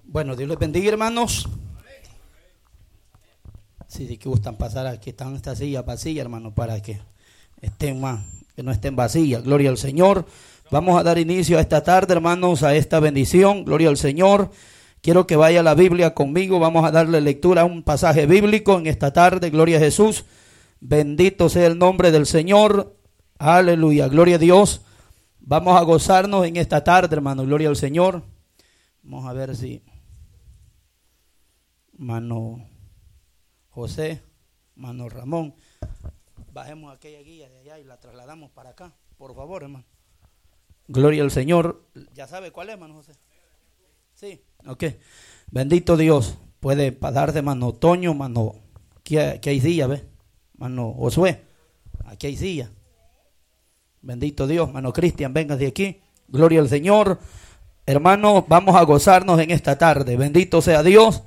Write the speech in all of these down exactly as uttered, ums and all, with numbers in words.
Bueno, Dios les bendiga, hermanos. Si sí, que gustan pasar aquí, están estas sillas vacías, hermanos, para que estén más, que no estén vacías. Gloria al Señor. Vamos a dar inicio a esta tarde, hermanos, a esta bendición. Gloria al Señor. Quiero que vaya a la Biblia conmigo. Vamos a darle lectura a un pasaje bíblico en esta tarde. Gloria a Jesús. Bendito sea el nombre del Señor. Aleluya. Gloria a Dios. Vamos a gozarnos en esta tarde, hermanos. Gloria al Señor. Vamos a ver si hermano José, hermano Ramón, bajemos aquella guía de allá y la trasladamos para acá, por favor, hermano. Gloria al Señor. ¿Ya sabe cuál es, hermano José? Sí, ok. Bendito Dios. Puede dar de hermano Toño, hermano, aquí, aquí hay silla, ¿ves? Hermano Josué, aquí hay silla. Bendito Dios, hermano Cristian, venga de aquí. Gloria al Señor. Hermanos, vamos a gozarnos en esta tarde. Bendito sea Dios.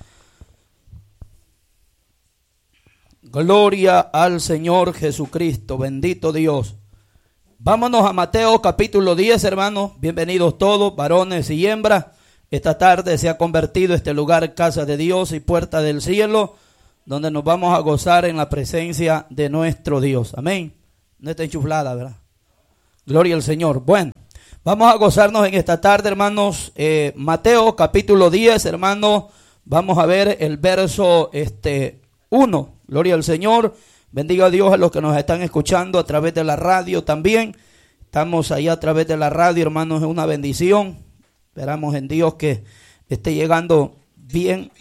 Gloria al Señor Jesucristo. Bendito Dios. Vámonos a Mateo capítulo diez, hermanos. Bienvenidos todos, varones y hembras. Esta tarde se ha convertido este lugar casa de Dios y puerta del cielo, donde nos vamos a gozar en la presencia de nuestro Dios. Amén. No está enchuflada, ¿verdad? Gloria al Señor. Bueno. Vamos a gozarnos en esta tarde, hermanos. Eh, Mateo capítulo diez, hermanos. Vamos a ver el verso este, uno. Gloria al Señor. Bendiga a Dios a los que nos están escuchando a través de la radio también. Estamos ahí a través de la radio, hermanos. Es una bendición. Esperamos en Dios que esté llegando bien.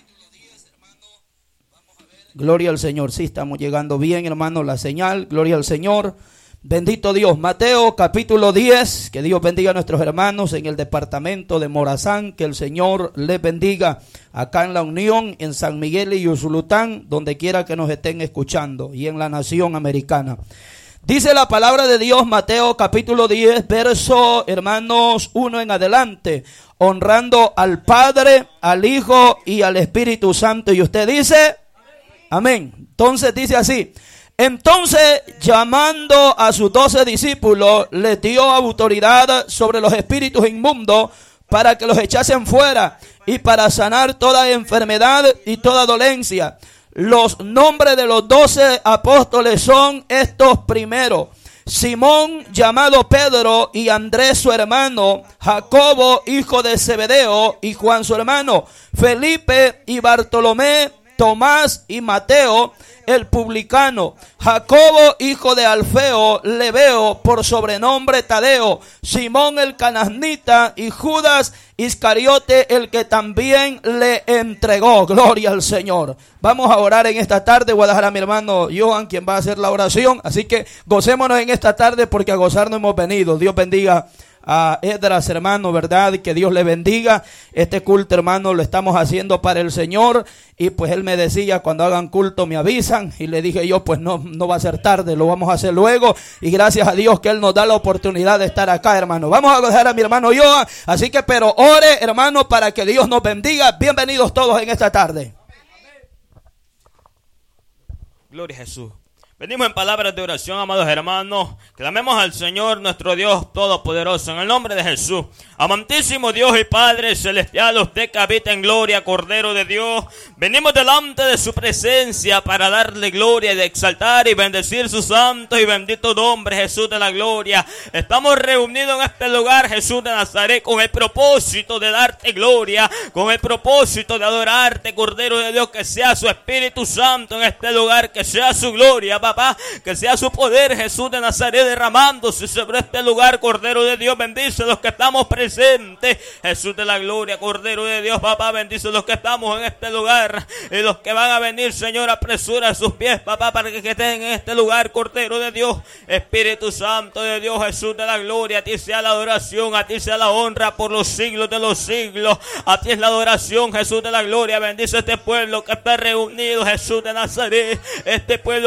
Gloria al Señor. Sí, estamos llegando bien, hermanos, la señal. Gloria al Señor. Bendito Dios. Mateo capítulo diez, que Dios bendiga a nuestros hermanos en el departamento de Morazán, que el Señor les bendiga acá en La Unión, en San Miguel y Usulután, donde quiera que nos estén escuchando, y en la nación americana. Dice la palabra de Dios, Mateo capítulo diez, verso, hermanos, uno en adelante, honrando al Padre, al Hijo y al Espíritu Santo. Y usted dice, amén. Entonces dice así. Entonces, llamando a sus doce discípulos, les dio autoridad sobre los espíritus inmundos para que los echasen fuera y para sanar toda enfermedad y toda dolencia. Los nombres de los doce apóstoles son estos primeros: Simón, llamado Pedro, y Andrés su hermano, Jacobo, hijo de Zebedeo, y Juan su hermano, Felipe y Bartolomé, Tomás y Mateo, el publicano, Jacobo, hijo de Alfeo, Lebeo, por sobrenombre Tadeo, Simón el canaznita y Judas Iscariote, el que también le entregó. Gloria al Señor. Vamos a orar en esta tarde. Voy a dejar a mi hermano Johan, quien va a hacer la oración. Así que gocémonos en esta tarde, porque a gozarnos hemos venido. Dios bendiga a Edras, hermano, verdad, que Dios le bendiga. Este culto, hermano, lo estamos haciendo para el Señor, y pues él me decía, cuando hagan culto me avisan, y le dije yo, pues no, no va a ser tarde, lo vamos a hacer luego, y gracias a Dios que él nos da la oportunidad de estar acá, hermano. Vamos a dejar a mi hermano Johan, así que pero ore, hermano, para que Dios nos bendiga. Bienvenidos todos en esta tarde. Gloria a Jesús. Venimos en palabras de oración, amados hermanos. Clamemos al Señor nuestro Dios Todopoderoso en el nombre de Jesús. Amantísimo Dios y Padre celestial, usted que habita en gloria, Cordero de Dios, venimos delante de su presencia para darle gloria y de exaltar y bendecir su santo y bendito nombre, Jesús de la gloria. Estamos reunidos en este lugar, Jesús de Nazaret, con el propósito de darte gloria, con el propósito de adorarte, Cordero de Dios, que sea su Espíritu Santo en este lugar, que sea su gloria, papá, que sea su poder, Jesús de Nazaret, derramándose sobre este lugar, Cordero de Dios. Bendice a los que estamos presentes, Jesús de la gloria, Cordero de Dios, papá, bendice a los que estamos en este lugar, y los que van a venir, Señor, apresura sus pies, papá, para que estén en este lugar, Cordero de Dios. Espíritu Santo de Dios, Jesús de la gloria, a ti sea la adoración, a ti sea la honra por los siglos de los siglos, a ti es la adoración, Jesús de la gloria. Bendice a este pueblo que está reunido, Jesús de Nazaret, este pueblo que te busca,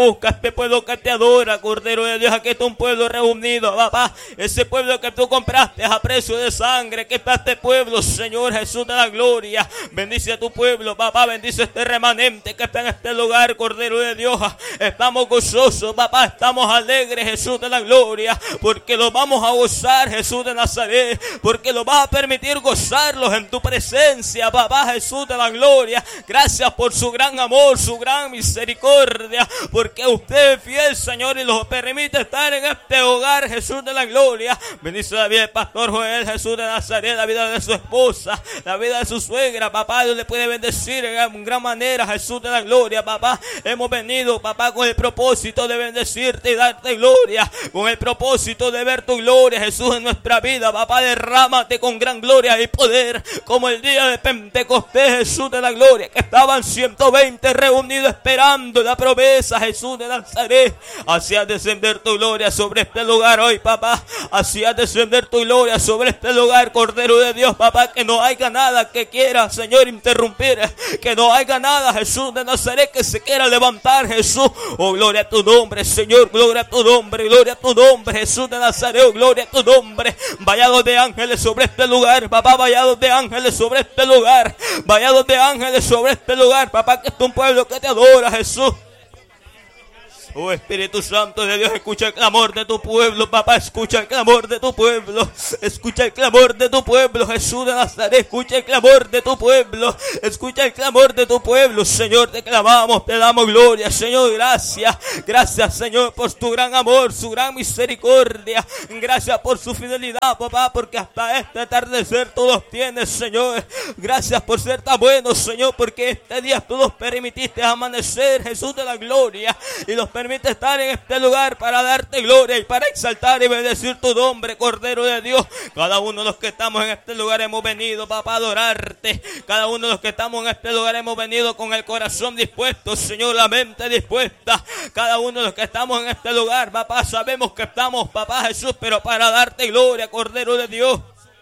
busca, este pueblo que te adora, Cordero de Dios. Aquí está un pueblo reunido, papá. Ese pueblo que tú compraste a precio de sangre. Que está este pueblo, Señor Jesús de la gloria. Bendice a tu pueblo, papá. Bendice este remanente que está en este lugar, Cordero de Dios. Estamos gozosos, papá. Estamos alegres, Jesús de la gloria. Porque lo vamos a gozar, Jesús de Nazaret. Porque lo vas a permitir gozarlos en tu presencia, papá Jesús de la gloria. Gracias por su gran amor, su gran misericordia. Porque usted es fiel, Señor, y los permite estar en este hogar, Jesús de la gloria. Bendice la vida del pastor Joel, Jesús de Nazaret, la vida de su esposa, la vida de su suegra, papá. Dios le puede bendecir en gran manera, Jesús de la gloria, papá. Hemos venido, papá, con el propósito de bendecirte y darte gloria, con el propósito de ver tu gloria, Jesús, en nuestra vida, papá. Derrámate con gran gloria y poder, como el día de Pentecostés, Jesús de la gloria, que estaban ciento veinte reunidos esperando la promesa, Jesús de Nazaret. Hacías descender tu gloria sobre este lugar hoy, papá. Hacías descender tu gloria sobre este lugar, Cordero de Dios, papá. Que no haya nada que quiera, Señor, interrumpir. Que no haya nada, Jesús de Nazaret, que se quiera levantar, Jesús. Oh, gloria a tu nombre, Señor. Gloria a tu nombre, gloria a tu nombre, Jesús de Nazaret. Oh, gloria a tu nombre. Vallados de ángeles sobre este lugar, papá. Vallados de ángeles sobre este lugar. Vallados de ángeles sobre este lugar, papá. Que es un pueblo que te adora, Jesús. Oh, Espíritu Santo de Dios, escucha el clamor de tu pueblo, papá. Escucha el clamor de tu pueblo. Escucha el clamor de tu pueblo, Jesús de Nazaret. Escucha el clamor de tu pueblo. Escucha el clamor de tu pueblo, Señor. Te clamamos, te damos gloria, Señor. Gracias. Gracias, Señor, por tu gran amor, su gran misericordia. Gracias por su fidelidad, papá, porque hasta este atardecer tú los tienes, Señor. Gracias por ser tan bueno, Señor, porque este día tú los permitiste amanecer, Jesús de la gloria, y los permitiste estar en este lugar para darte gloria y para exaltar y bendecir tu nombre, Cordero de Dios. Cada uno de los que estamos en este lugar hemos venido, papá, a adorarte. Cada uno de los que estamos en este lugar hemos venido con el corazón dispuesto, Señor, la mente dispuesta. Cada uno de los que estamos en este lugar, papá, sabemos que estamos, papá Jesús, pero para darte gloria, Cordero de Dios.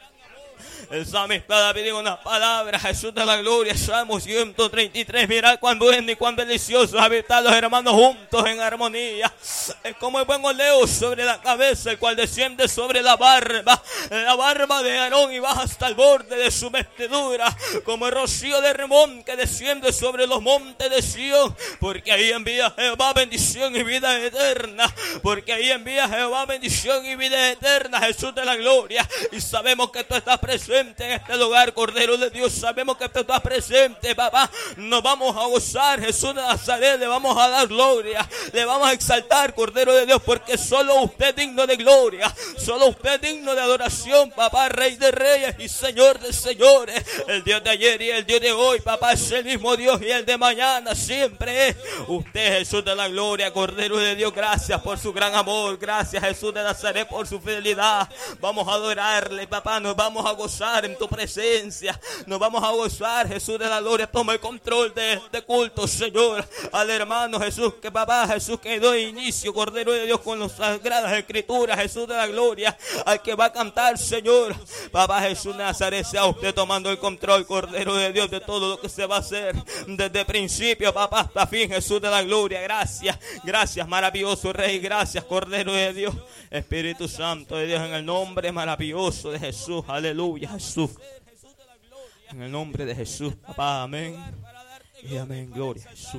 El salmista David dijo una palabra, Jesús de la gloria, Salmo ciento treinta y tres. Mirad cuán bueno y cuán delicioso es habitar los hermanos juntos en armonía. Es como el buen oleo sobre la cabeza, el cual desciende sobre la barba, la barba de Aarón, y baja hasta el borde de su vestidura, como el rocío de Hermón que desciende sobre los montes de Sión. Porque ahí envía Jehová bendición y vida eterna. Porque ahí envía Jehová bendición y vida eterna, Jesús de la gloria. Y sabemos que tú estás presente en este lugar, Cordero de Dios. Sabemos que tú estás presente, papá. Nos vamos a gozar, Jesús de Nazaret. Le vamos a dar gloria, le vamos a exaltar, Cordero de Dios, porque solo usted es digno de gloria, solo usted es digno de adoración, papá, Rey de reyes y Señor de señores. El Dios de ayer y el Dios de hoy, papá, es el mismo Dios, y el de mañana siempre es usted, Jesús de la gloria, Cordero de Dios. Gracias por su gran amor. Gracias, Jesús de Nazaret, por su fidelidad. Vamos a adorarle, papá. Nos vamos a gozar en tu presencia. Nos vamos a gozar, Jesús de la gloria. Toma el control de este culto, Señor. Al hermano Jesús, que papá Jesús que dio inicio, Cordero de Dios, con las sagradas escrituras, Jesús de la gloria. Al que va a cantar, Señor, papá Jesús de Nazaret, sea usted tomando el control, Cordero de Dios, de todo lo que se va a hacer desde principio, papá, hasta fin, Jesús de la gloria. Gracias, gracias, maravilloso Rey. Gracias, Cordero de Dios. Espíritu Santo de Dios, en el nombre maravilloso de Jesús. Aleluya, Jesús. En el nombre de Jesús, papá, amén. Y amén, gloria a Jesús.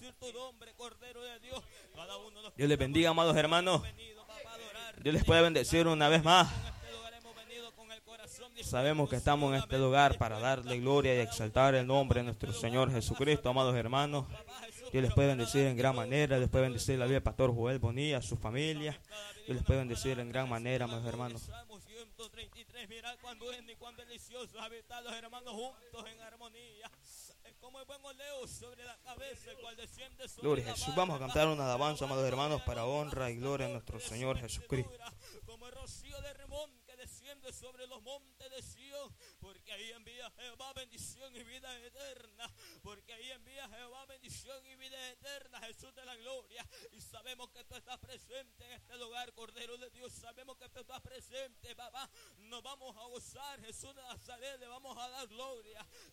Dios les bendiga, amados hermanos. Dios les puede bendecir una vez más. Sabemos que estamos en este lugar para darle gloria y exaltar el nombre de nuestro Señor Jesucristo, amados hermanos. Dios les puede bendecir en gran manera. Dios les puede bendecir la vida del pastor Joel Bonilla, su familia. Dios les puede bendecir en gran manera, amados hermanos. ciento treinta y tres, mirad cuán bueno y cuán delicioso habitar los hermanos juntos en armonía. Es como el buen oleo sobre la cabeza, el cual desciende sobre gloria a Jesús. Vamos a cantar una alabanza, amados hermanos, para honra y gloria a nuestro Señor Jesucristo. Como el rocío de Hermón que desciende sobre los montes de Sión. Porque ahí envía Jehová bendición y vida eterna. Porque ahí envía Jehová bendición y vida eterna, Jesús de la gloria. Y sabemos que tú estás presente en este lugar, Cordero de Dios. Sabemos que tú estás presente, papá. Nos vamos a gozar, Jesús de Nazaret. Le vamos a dar gloria.